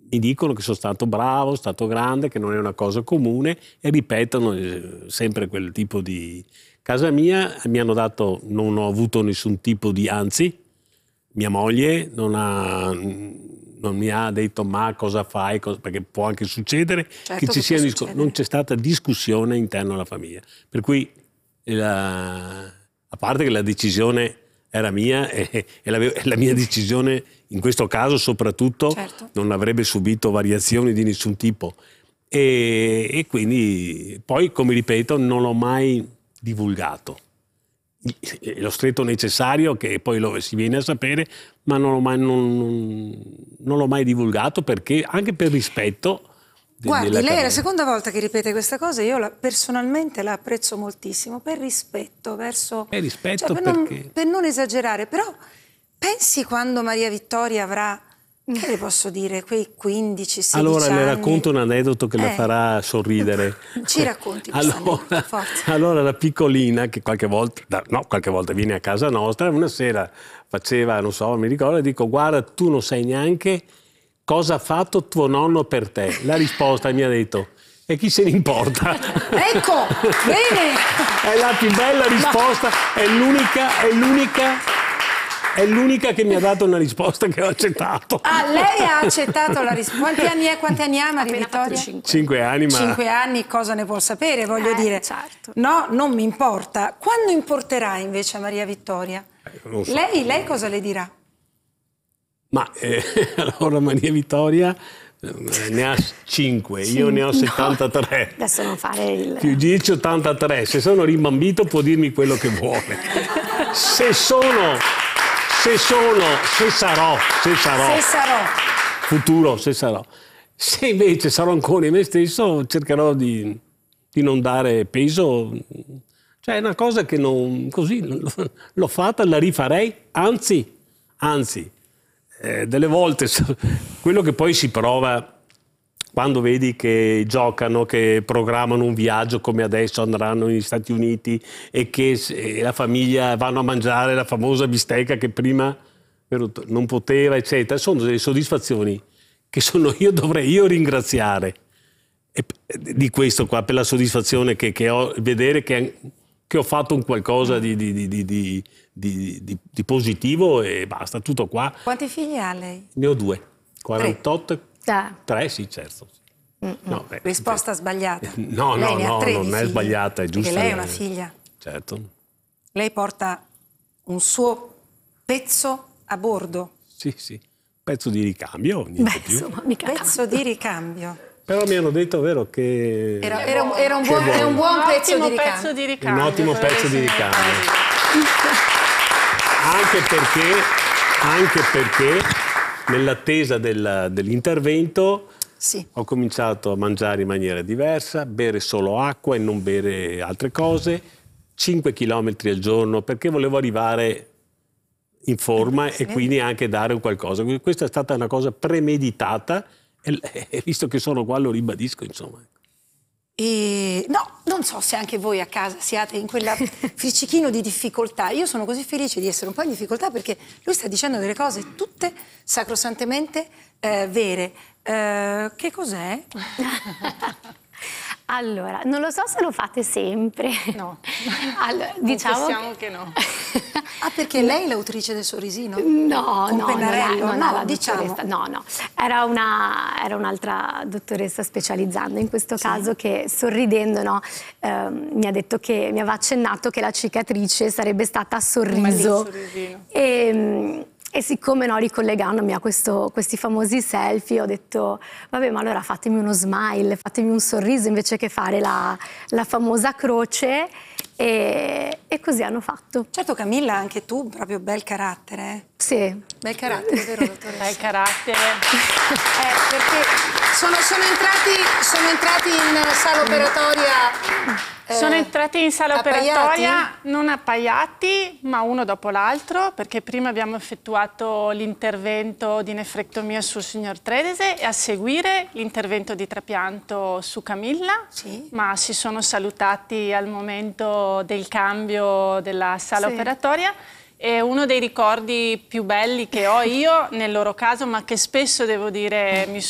mi dicono che sono stato bravo, stato grande, che non è una cosa comune e ripetono sempre quel tipo di... Casa mia mi hanno dato, non ho avuto nessun tipo di, anzi, mia moglie non mi ha detto ma cosa fai, perché può anche succedere che ci sia non c'è stata discussione interna alla famiglia. Per cui, a parte che la decisione era mia e la mia decisione in questo caso soprattutto non avrebbe subito variazioni di nessun tipo. E quindi poi, come ripeto, non l'ho mai divulgato. Lo stretto necessario che poi si viene a sapere, ma non l'ho mai divulgato perché anche per rispetto. Guardi, lei è la seconda volta che ripete questa cosa, io personalmente la apprezzo moltissimo, per rispetto verso... Per rispetto perché... per non esagerare, però pensi quando Maria Vittoria avrà, che le posso dire, quei 15, 16 allora, anni... le racconto un aneddoto che la farà sorridere. Ci racconti questo aneddoto, forza. Allora la piccolina, che qualche volta viene a casa nostra, una sera faceva, non so, mi ricordo, e dico guarda, tu non sai neanche cosa ha fatto tuo nonno per te. La risposta mi ha detto, e chi se ne importa? Ecco, bene! È la più bella risposta, è l'unica che mi ha dato una risposta che ho accettato. Ah, lei ha accettato la risposta. Quanti anni ha Maria Vittoria? 5 anni, ma... 5 anni, cosa ne può sapere, voglio dire. Certo. No, non mi importa. Quando importerà invece a Maria Vittoria? Non so. Lei cosa le dirà? Ma allora Maria Vittoria ne ha 5, io ne ho 73. Adesso non fare il... Più 10, 83. Se sono rimbambito può dirmi quello che vuole. Se sarò. Futuro, se sarò. Se invece sarò ancora in me stesso, cercherò di non dare peso. Cioè è una cosa che non... Così, l'ho fatta, la rifarei, anzi... delle volte quello che poi si prova quando vedi che giocano, che programmano un viaggio come adesso andranno negli Stati Uniti e che la famiglia vanno a mangiare la famosa bistecca che prima non poteva, eccetera, sono delle soddisfazioni che dovrei io ringraziare di questo qua, per la soddisfazione che ho, vedere che ho fatto un qualcosa di positivo e basta, tutto qua. Quanti figli ha lei? Ne ho 2, 48, 3 sì, certo. No, risposta sbagliata. No, lei ne ha 3 non è sbagliata, è giusta. Perché lei è una figlia. Certo. Lei porta un suo pezzo a bordo. Sì, pezzo di ricambio, niente più. Insomma, mica pezzo di ricambio. Però mi hanno detto, vero, che... Era un buon pezzo di ricambio. Un ottimo pezzo di ricambio. Anche perché nell'attesa dell'intervento ho cominciato a mangiare in maniera diversa, bere solo acqua e non bere altre cose, 5 chilometri al giorno, perché volevo arrivare in forma e quindi anche dare un qualcosa. Questa è stata una cosa premeditata e visto che sono qua lo ribadisco, insomma. No, non so se anche voi a casa siate in quella friccichino di difficoltà. Io sono così felice di essere un po' in difficoltà perché lui sta dicendo delle cose tutte sacrosantemente vere. Che cos'è? Allora, non lo so se lo fate sempre. No. Allora, diciamo che no. Ah, perché lei è l'autrice del sorrisino? No, Con no, Pennarello? non è la diciamo. dottoressa. No. Era un'altra dottoressa specializzando in questo caso che sorridendo mi ha detto che mi aveva accennato che la cicatrice sarebbe stata a sorriso. E siccome ricollegandomi a questi famosi selfie ho detto vabbè, ma allora fatemi uno smile, fatemi un sorriso invece che fare la famosa croce e così hanno fatto. Certo, Camilla, anche tu proprio bel carattere, eh? Sì. Bel carattere, vero dottoressa? Bel carattere. Perché sono entrati in sala operatoria. Sono entrati in sala operatoria non appaiati, ma uno dopo l'altro, perché prima abbiamo effettuato l'intervento di nefrectomia sul signor Tredese e a seguire l'intervento di trapianto su Camilla, ma si sono salutati al momento del cambio della sala operatoria. È uno dei ricordi più belli che ho io nel loro caso, ma che spesso devo dire mi